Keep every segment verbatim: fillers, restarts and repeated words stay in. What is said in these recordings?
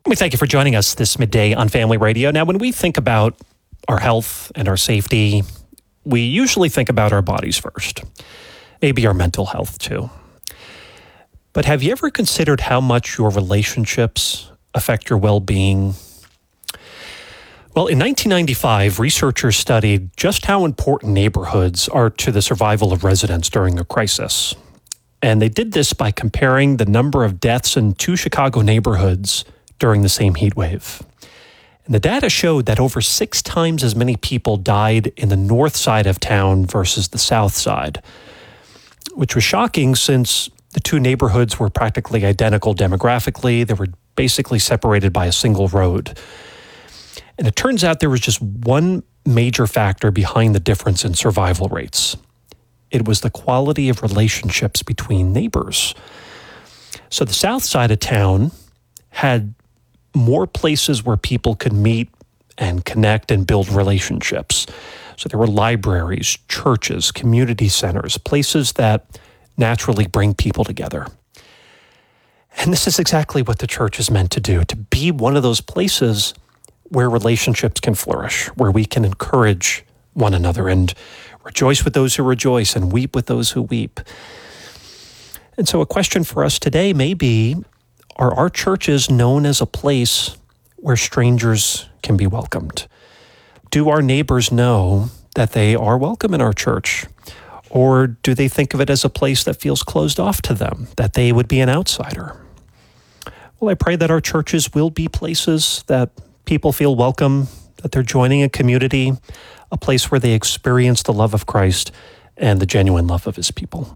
We thank you for joining us this midday on Family Radio. Now, when we think about our health and our safety, we usually think about our bodies first, maybe our mental health too. But have you ever considered how much your relationships affect your well-being? Well, in nineteen ninety-five, researchers studied just how important neighborhoods are to the survival of residents during a crisis. And they did this by comparing the number of deaths in two Chicago neighborhoods during the same heat wave. And the data showed that over six times as many people died in the north side of town versus the south side, which was shocking since the two neighborhoods were practically identical demographically. They were basically separated by a single road. And it turns out there was just one major factor behind the difference in survival rates. It was the quality of relationships between neighbors. So the south side of town had more places where people could meet and connect and build relationships. So there were libraries, churches, community centers, places that naturally bring people together. And this is exactly what the church is meant to do, to be one of those places where relationships can flourish, where we can encourage one another and rejoice with those who rejoice and weep with those who weep. And so a question for us today may be, are our churches known as a place where strangers can be welcomed? Do our neighbors know that they are welcome in our church? Or do they think of it as a place that feels closed off to them, that they would be an outsider? Well, I pray that our churches will be places that people feel welcome, that they're joining a community, a place where they experience the love of Christ and the genuine love of his people.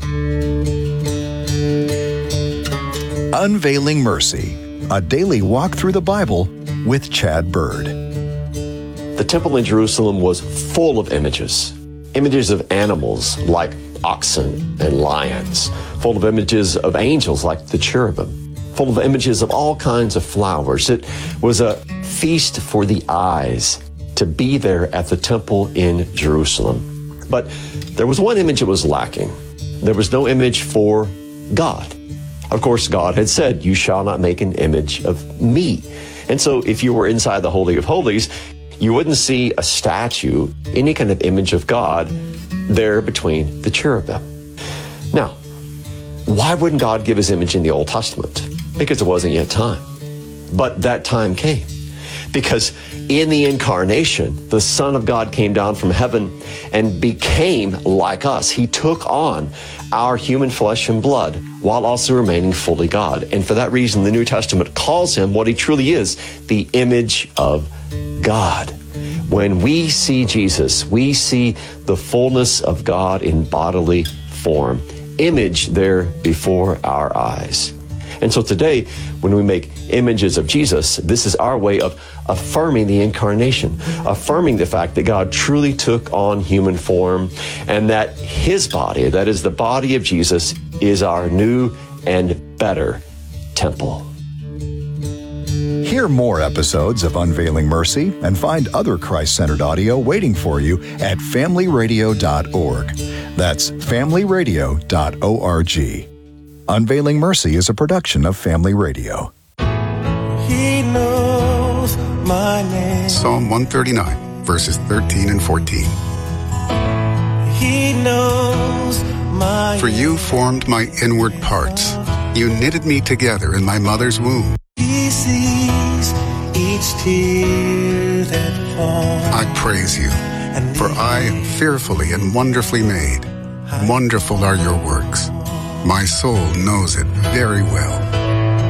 Unveiling Mercy, a daily walk through the Bible with Chad Bird. The temple in Jerusalem was full of images. Images of animals like oxen and lions, full of images of angels like the cherubim, full of images of all kinds of flowers. It was a feast for the eyes to be there at the temple in Jerusalem. But there was one image that was lacking. There was no image for God. Of course, God had said, "You shall not make an image of me." And so if you were inside the Holy of Holies, you wouldn't see a statue, any kind of image of God there between the cherubim. Now, why wouldn't God give his image in the Old Testament? Because it wasn't yet time. But that time came. Because in the incarnation, the Son of God came down from heaven and became like us. He took on our human flesh and blood while also remaining fully God. And for that reason, the New Testament calls him what he truly is, the image of God. When we see Jesus, we see the fullness of God in bodily form, image there before our eyes. And so today, when we make images of Jesus, this is our way of affirming the incarnation, affirming the fact that God truly took on human form and that his body, that is the body of Jesus, is our new and better temple. Hear more episodes of Unveiling Mercy and find other Christ-centered audio waiting for you at family radio dot org. That's family radio dot org. Unveiling Mercy is a production of Family Radio. He knows my name. Psalm one thirty-nine, verses thirteen and fourteen. He knows my For you formed my inward parts. You knitted me together in my mother's womb. He sees each tear that falls. I praise you, for I am fearfully and wonderfully made. Wonderful are your works. My soul knows it very well.